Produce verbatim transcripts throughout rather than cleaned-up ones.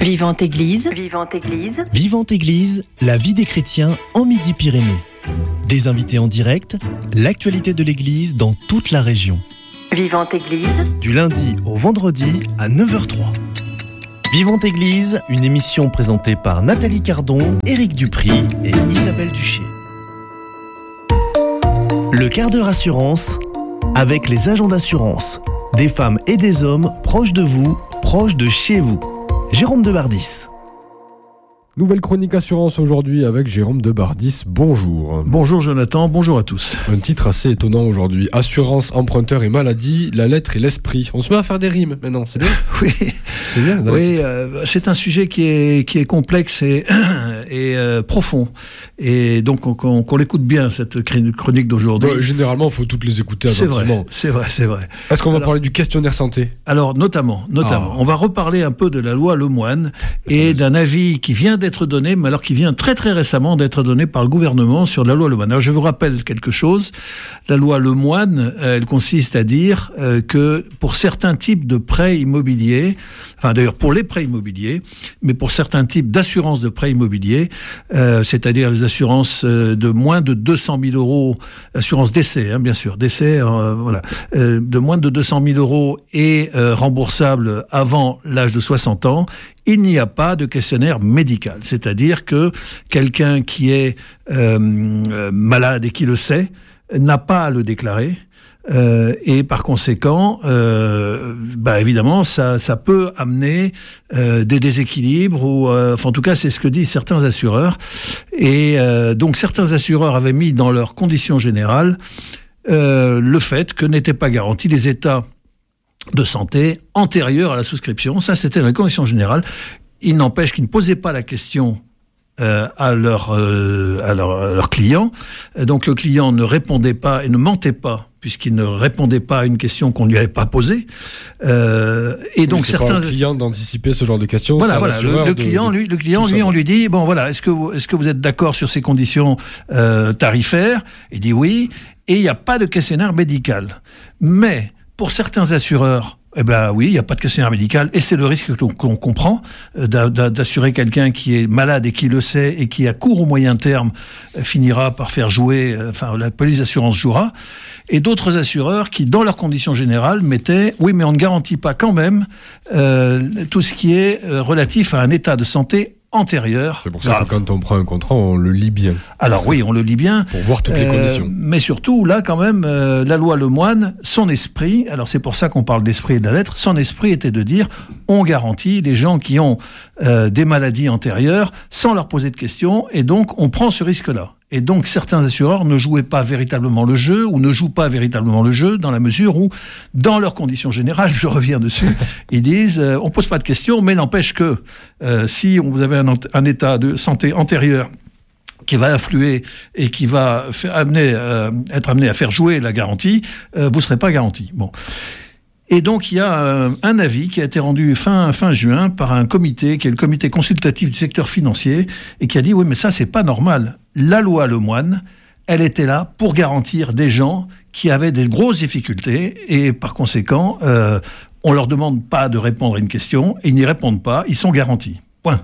Vivante Église, Vivante Église, Vivante Église, la vie des chrétiens en Midi-Pyrénées. Des invités en direct, l'actualité de l'Église dans toute la région. Vivante Église, du lundi au vendredi à neuf heures zéro trois. Vivante Église, une émission présentée par Nathalie Cardon, Éric Dupry et Isabelle Duché. Le quart d'heure assurance, avec les agents d'assurance. Des femmes et des hommes proches de vous, proches de chez vous. Jérôme de Bardis. Nouvelle chronique assurance aujourd'hui avec Jérôme de Bardis. Bonjour. Bonjour Jonathan, bonjour à tous. Un titre assez étonnant aujourd'hui. Assurance, emprunteur et maladie, la lettre et l'esprit. On se met à faire des rimes maintenant, c'est bien. Oui, c'est bien. Oui, euh, c'est un sujet qui est qui est complexe et, et euh, profond. Et donc qu'on, qu'on l'écoute bien cette chronique d'aujourd'hui. Ouais, généralement, il faut toutes les écouter c'est attentivement. Vrai, c'est vrai, c'est vrai. Est-ce qu'on va alors, parler du questionnaire santé ? Alors notamment, notamment, ah. on va reparler un peu de la loi Lemoine et d'un avis qui vient d'être donné, mais alors qui vient très très récemment d'être donné par le gouvernement sur la loi Lemoine. Alors je vous rappelle quelque chose. La loi Lemoine, euh, elle consiste à dire euh, que pour certains types de prêts immobiliers, enfin d'ailleurs pour les prêts immobiliers, mais pour certains types d'assurances de prêts immobiliers, euh, c'est-à-dire les assurances euh, de moins de deux cent mille euros, assurance décès, hein, bien sûr, décès, euh, voilà, euh, de moins de deux cent mille euros et euh, remboursable avant l'âge de soixante ans, il n'y a pas de questionnaire médical. C'est-à-dire que quelqu'un qui est euh, malade et qui le sait n'a pas à le déclarer. Euh, et par conséquent, euh, bah évidemment, ça, ça peut amener euh, des déséquilibres ou, euh, enfin, en tout cas, c'est ce que disent certains assureurs. Et euh, donc, certains assureurs avaient mis dans leurs conditions générales euh, le fait que n'étaient pas garantis les états de santé antérieurs à la souscription. Ça, c'était dans les conditions générales. Il n'empêche qu'ils ne posaient pas la question Euh, à leur euh, à leur, à leur client. Donc le client ne répondait pas et ne mentait pas puisqu'il ne répondait pas à une question qu'on lui avait pas posée. Euh, et oui, donc c'est certains pas au client d'anticiper ce genre de questions. Voilà, voilà. Le, le client, de, lui, le client, lui, on lui dit bon voilà, est-ce que vous, est-ce que vous êtes d'accord sur ces conditions euh, tarifaires ? Il dit oui. Et il n'y a pas de questionnaire médical. Mais pour certains assureurs, eh ben oui, il n'y a pas de questionnaire médical et c'est le risque que l'on, que l'on comprend euh, d'assurer quelqu'un qui est malade et qui le sait et qui à court ou moyen terme euh, finira par faire jouer, euh, enfin la police d'assurance jouera. Et d'autres assureurs qui, dans leurs conditions générales, mettaient oui, mais on ne garantit pas quand même euh, tout ce qui est euh, relatif à un état de santé antérieur. C'est pour ça grave. Que quand on prend un contrat, on le lit bien. Alors oui, on le lit bien. Pour voir toutes euh, les conditions. Mais surtout, là, quand même, euh, la loi Lemoine, son esprit, alors c'est pour ça qu'on parle d'esprit et de la lettre, son esprit était de dire, on garantit les gens qui ont euh, des maladies antérieures sans leur poser de questions, et donc on prend ce risque-là. Et donc certains assureurs ne jouaient pas véritablement le jeu ou ne jouent pas véritablement le jeu dans la mesure où, dans leurs conditions générales, je reviens dessus, ils disent euh, on pose pas de questions, mais n'empêche que euh, si vous avez un, un état de santé antérieur qui va influer et qui va faire, amener, euh, être amené à faire jouer la garantie, euh, vous serez pas garanti. Bon. Et donc, il y a euh, un avis qui a été rendu fin, fin juin par un comité, qui est le comité consultatif du secteur financier, et qui a dit, oui, mais ça, c'est pas normal. La loi Lemoine, elle était là pour garantir des gens qui avaient des grosses difficultés, et par conséquent, euh, on leur demande pas de répondre à une question, et ils n'y répondent pas, ils sont garantis. Point.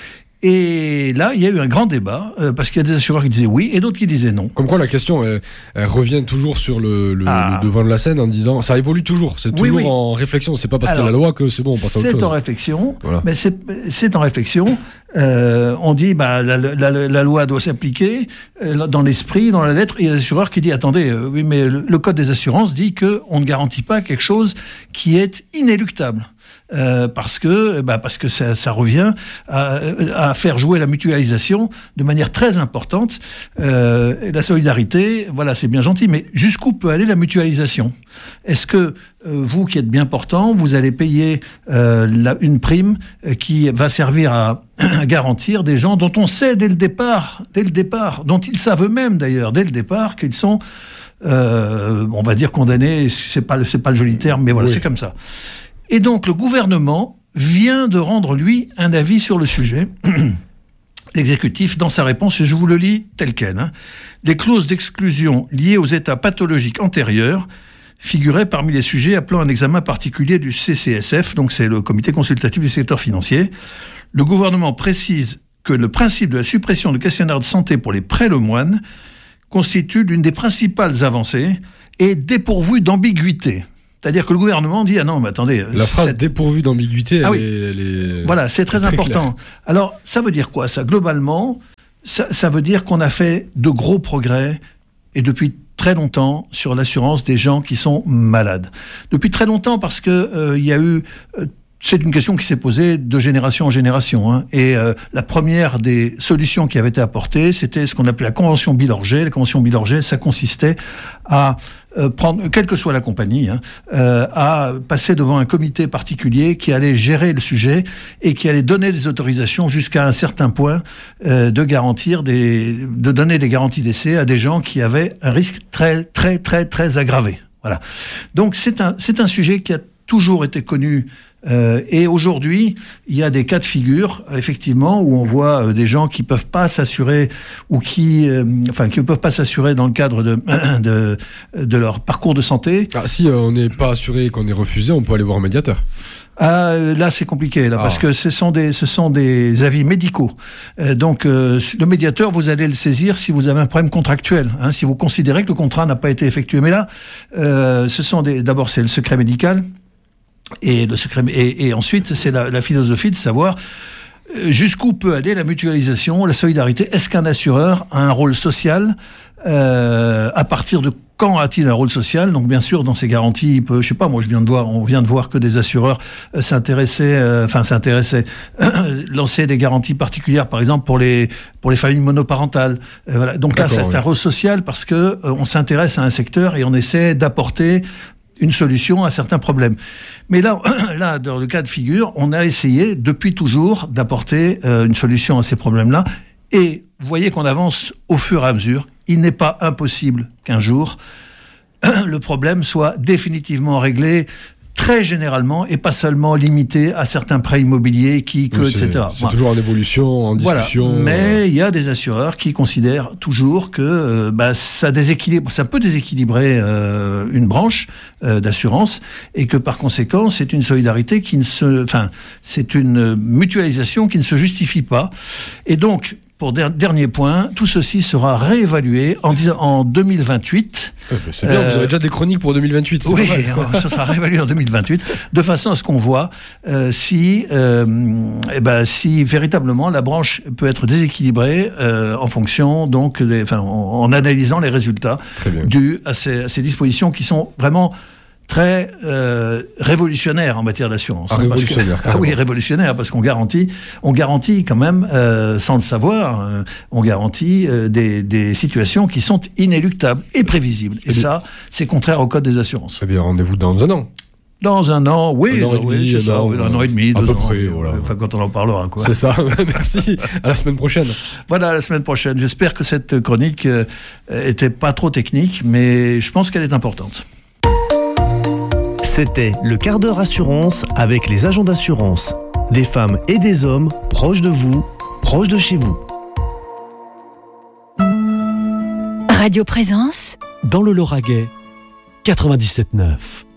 Et là, il y a eu un grand débat, euh, parce qu'il y a des assureurs qui disaient oui, et d'autres qui disaient non. Comme quoi, la question, elle, elle revient toujours sur le, le, ah. le devant de la scène en disant, ça évolue toujours, c'est toujours oui, oui. en réflexion, c'est pas parce qu'il y a la loi que c'est bon, on passe à autre chose. C'est en réflexion, voilà. mais c'est, c'est en réflexion, euh, on dit, bah, la, la, la, la loi doit s'appliquer euh, dans l'esprit, dans la lettre, et il y a l'assureur qui dit, attendez, euh, oui, mais le, le code des assurances dit qu'on ne garantit pas quelque chose qui est inéluctable. Euh, parce que, bah parce que ça, ça revient à, à faire jouer la mutualisation de manière très importante. Euh, et la solidarité, voilà, c'est bien gentil, mais jusqu'où peut aller la mutualisation ? Est-ce que euh, vous qui êtes bien portant, vous allez payer euh, la, une prime qui va servir à, à garantir des gens dont on sait dès le départ, dès le départ, dont ils savent eux-mêmes d'ailleurs dès le départ qu'ils sont, euh, on va dire condamnés. C'est pas, c'est pas le joli terme, mais voilà, oui. C'est comme ça. Et donc, le gouvernement vient de rendre, lui, un avis sur le sujet. L'exécutif, dans sa réponse, et je vous le lis tel quel, hein, les clauses d'exclusion liées aux états pathologiques antérieurs figurait parmi les sujets appelant un examen particulier du C C S F, donc c'est le Comité consultatif du secteur financier. Le gouvernement précise que le principe de la suppression du questionnaire de santé pour les prêts lemoines constitue l'une des principales avancées et dépourvu d'ambiguïté. C'est-à-dire que le gouvernement dit « Ah non, mais attendez... » La phrase cette... « dépourvu d'ambiguïté », elle, ah oui. est, elle est... Voilà, c'est très, très important. Clair. Alors, ça veut dire quoi, ça ? Globalement, ça, ça veut dire qu'on a fait de gros progrès, et depuis très longtemps, sur l'assurance des gens qui sont malades. Depuis très longtemps, parce qu'il euh, y a eu... Euh, c'est une question qui s'est posée de génération en génération. Hein. Et euh, la première des solutions qui avait été apportée, c'était ce qu'on appelait la convention Bilorget. La convention Bilorget, ça consistait à euh, prendre, quelle que soit la compagnie, hein, euh, à passer devant un comité particulier qui allait gérer le sujet et qui allait donner des autorisations jusqu'à un certain point euh, de garantir des, de donner des garanties d'essai à des gens qui avaient un risque très, très, très, très aggravé. Voilà. Donc c'est un, c'est un sujet qui a toujours été connu. Euh, et aujourd'hui, il y a des cas de figure, effectivement, où on voit euh, des gens qui peuvent pas s'assurer ou qui, euh, enfin, qui ne peuvent pas s'assurer dans le cadre de de, de leur parcours de santé. Ah, si euh, on n'est pas assuré et qu'on est refusé, on peut aller voir un médiateur. Ah, là, c'est compliqué, là, ah. parce que ce sont des, ce sont des avis médicaux. Euh, donc, euh, le médiateur, vous allez le saisir si vous avez un problème contractuel, hein, si vous considérez que le contrat n'a pas été effectué. Mais là, euh, ce sont des, d'abord, c'est le secret médical. Et, le secret, et, et ensuite, c'est la, la philosophie de savoir jusqu'où peut aller la mutualisation, la solidarité. Est-ce qu'un assureur a un rôle social ? euh, À partir de quand a-t-il un rôle social ? Donc, bien sûr, dans ces garanties, il peut, je sais pas, moi, je viens de voir, on vient de voir que des assureurs euh, s'intéressaient, euh, enfin, s'intéressaient, euh, lancer des garanties particulières, par exemple, pour les, pour les familles monoparentales. Euh, voilà. Donc là, c'est oui. un rôle social parce que euh, on s'intéresse à un secteur et on essaie d'apporter une solution à certains problèmes. Mais là, là, dans le cas de figure, on a essayé depuis toujours d'apporter euh, une solution à ces problèmes-là. Et vous voyez qu'on avance au fur et à mesure. Il n'est pas impossible qu'un jour, le problème soit définitivement réglé très généralement et pas seulement limité à certains prêts immobiliers qui, que, c'est, et cetera. C'est voilà. toujours en évolution, en discussion. Voilà. Mais il y a des assureurs qui considèrent toujours que euh, bah, ça déséquilibre, ça peut déséquilibrer euh, une branche euh, d'assurance et que par conséquent c'est une solidarité qui ne se, enfin c'est une mutualisation qui ne se justifie pas. Et donc pour der- dernier point, tout ceci sera réévalué en, en deux mille vingt-huit. Ouais, c'est bien, euh, vous avez déjà des chroniques pour deux mille vingt-huit. C'est oui, ça sera réévalué en deux mille vingt-huit, de façon à ce qu'on voit euh, si, euh, eh ben, si véritablement la branche peut être déséquilibrée euh, en fonction, donc, des, enfin, en, en analysant les résultats dus à ces, à ces dispositions qui sont vraiment très euh, révolutionnaire en matière d'assurance. Ah, hein, révolutionnaire, que, ah oui, révolutionnaire, parce qu'on garantit, on garantit quand même, euh, sans le savoir, euh, on garantit euh, des, des situations qui sont inéluctables et prévisibles. Et, et ça, bien, c'est contraire au code des assurances. Eh bien, rendez-vous dans un an. Dans un an, oui, un an et oui, demi, c'est ça, oui, un an et demi, deux à peu ans, près, voilà. Enfin, quand on en parlera, quoi. C'est ça. Merci. À la semaine prochaine. Voilà, à la semaine prochaine. J'espère que cette chronique euh, était pas trop technique, mais je pense qu'elle est importante. C'était le quart d'heure assurance avec les agents d'assurance. Des femmes et des hommes proches de vous, proches de chez vous. Radio Présence. Dans le Lauragais, quatre-vingt-dix-sept neuf.